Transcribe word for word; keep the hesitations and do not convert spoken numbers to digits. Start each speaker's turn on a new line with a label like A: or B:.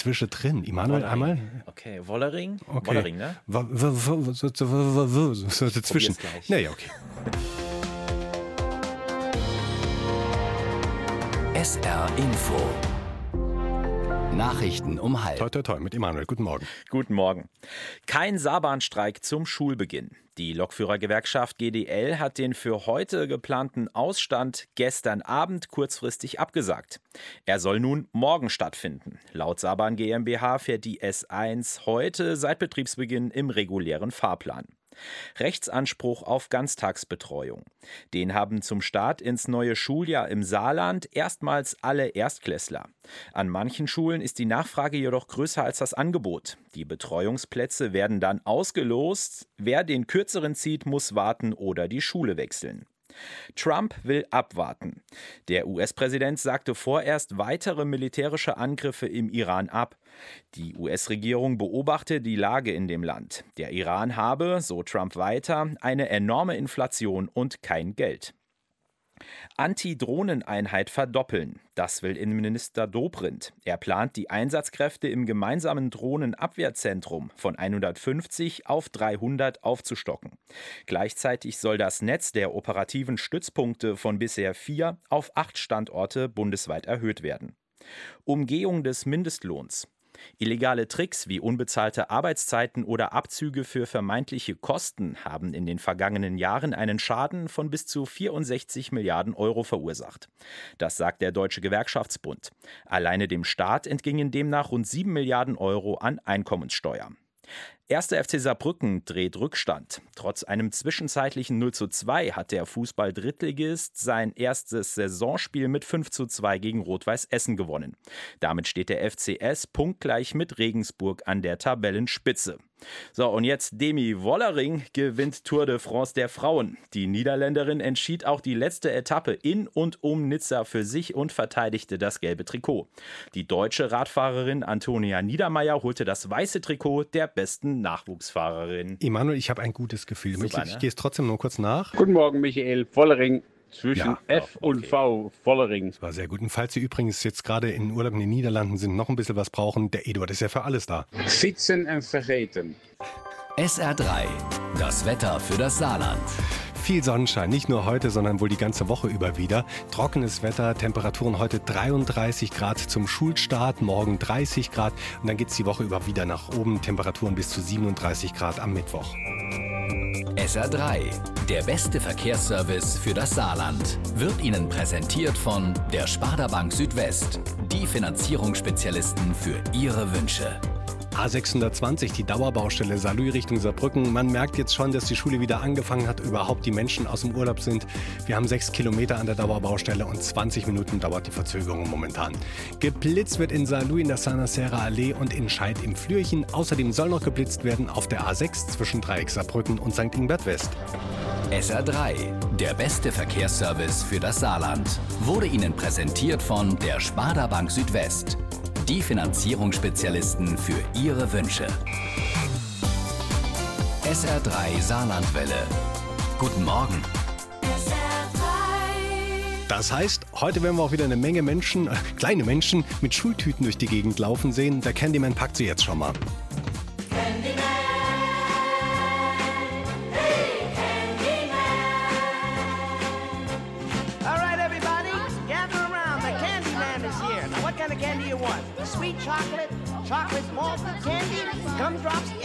A: zwischendrin. Immanuel, einmal?
B: Okay, Wollering?
A: Okay.
B: Wollering, ne?
A: W- w- w- so- so- w- w- so- so dazwischen.
B: Probier's gleich.
A: Naja, okay.
C: S R Info. Nachrichten um halb.
A: Toi, toi, toi, mit Immanuel. Guten Morgen.
B: Guten Morgen. Kein Saarbahnstreik zum Schulbeginn. Die Lokführergewerkschaft G D L hat den für heute geplanten Ausstand gestern Abend kurzfristig abgesagt. Er soll nun morgen stattfinden. Laut Saarbahn GmbH fährt die S eins heute seit Betriebsbeginn im regulären Fahrplan. Rechtsanspruch auf Ganztagsbetreuung. Den haben zum Start ins neue Schuljahr im Saarland erstmals alle Erstklässler. An manchen Schulen ist die Nachfrage jedoch größer als das Angebot. Die Betreuungsplätze werden dann ausgelost. Wer den kürzeren zieht, muss warten oder die Schule wechseln. Trump will abwarten. Der U S-Präsident sagte vorerst weitere militärische Angriffe im Iran ab. Die U S-Regierung beobachte die Lage in dem Land. Der Iran habe, so Trump weiter, eine enorme Inflation und kein Geld. Anti-Drohnen-Einheit verdoppeln. Das will Innenminister Dobrindt. Er plant, die Einsatzkräfte im gemeinsamen Drohnenabwehrzentrum von hundertfünfzig auf dreihundert aufzustocken. Gleichzeitig soll das Netz der operativen Stützpunkte von bisher vier auf acht Standorte bundesweit erhöht werden. Umgehung des Mindestlohns. Illegale Tricks wie unbezahlte Arbeitszeiten oder Abzüge für vermeintliche Kosten haben in den vergangenen Jahren einen Schaden von bis zu vierundsechzig Milliarden Euro verursacht. Das sagt der Deutsche Gewerkschaftsbund. Alleine dem Staat entgingen demnach rund sieben Milliarden Euro an Einkommenssteuer. erster F C Saarbrücken dreht Rückstand. Trotz einem zwischenzeitlichen null zu zwei hat der Fußball-Drittligist sein erstes Saisonspiel mit fünf zu zwei gegen Rot-Weiß Essen gewonnen. Damit steht der F C S punktgleich mit Regensburg an der Tabellenspitze. So, und jetzt Demi Wollering gewinnt Tour de France der Frauen. Die Niederländerin entschied auch die letzte Etappe in und um Nizza für sich und verteidigte das gelbe Trikot. Die deutsche Radfahrerin Antonia Niedermeyer holte das weiße Trikot der besten Nachwuchsfahrerin.
A: Immanuel, ich habe ein gutes Gefühl.
B: Super,
A: ich
B: ne?
A: ich gehe es trotzdem nur kurz nach.
D: Guten Morgen, Michael. Vollering zwischen
A: Ja.
D: F
B: Oh,
D: und
B: okay.
D: V. Vollering.
A: Das war sehr gut. Und falls Sie übrigens jetzt gerade in Urlaub in den Niederlanden sind, noch ein bisschen was brauchen, der Eduard ist ja für alles da.
D: Fietsen en vergeten.
C: S R drei. Das Wetter für das Saarland.
A: Viel Sonnenschein, nicht nur heute, sondern wohl die ganze Woche über wieder. Trockenes Wetter, Temperaturen heute dreiunddreißig Grad zum Schulstart, morgen dreißig Grad und dann geht es die Woche über wieder nach oben, Temperaturen bis zu siebenunddreißig Grad am Mittwoch.
C: S R drei. Der beste Verkehrsservice für das Saarland. Wird Ihnen präsentiert von der Sparda Bank Südwest. Die Finanzierungsspezialisten für Ihre Wünsche.
A: A sechshundertzwanzig, die Dauerbaustelle Saarlouis Richtung Saarbrücken. Man merkt jetzt schon, dass die Schule wieder angefangen hat, überhaupt die Menschen aus dem Urlaub sind. Wir haben sechs Kilometer an der Dauerbaustelle und zwanzig Minuten dauert die Verzögerung momentan. Geblitzt wird in Saarlouis in der Sanasera Allee und in Scheid im Flürchen. Außerdem soll noch geblitzt werden auf der A sechs zwischen Dreieck Saarbrücken und Sankt Ingbert West.
C: S R drei. Der beste Verkehrsservice für das Saarland. Wurde Ihnen präsentiert von der Sparda Bank Südwest. Die Finanzierungsspezialisten für Ihre Wünsche. S R drei Saarlandwelle. Guten Morgen.
A: Das heißt, heute werden wir auch wieder eine Menge Menschen, äh, kleine Menschen mit Schultüten durch die Gegend laufen sehen. Der Candyman packt sie jetzt schon mal.
E: All right, everybody, gather around. The Candyman is here. Now, what kind of candy you want? Sweet chocolate, chocolate malted candy, gumdrops,